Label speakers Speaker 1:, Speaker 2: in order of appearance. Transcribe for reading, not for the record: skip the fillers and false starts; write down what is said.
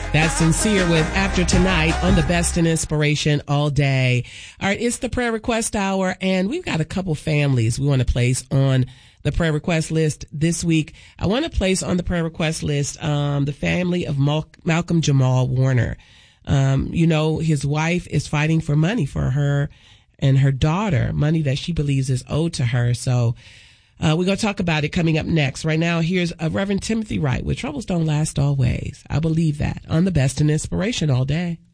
Speaker 1: That's Sincere with After Tonight on the Best in Inspiration all day. All right, it's the prayer request hour, and we've got a couple families we want to place on the prayer request list this week. I want to place on the prayer request list the family of Malcolm Jamal Warner. His wife is fighting for money for her and her daughter, money that she believes is owed to her. So we're going to talk about it coming up next. Right now, here's Reverend Timothy Wright with Troubles Don't Last Always. I believe that on the Best in Inspiration all day.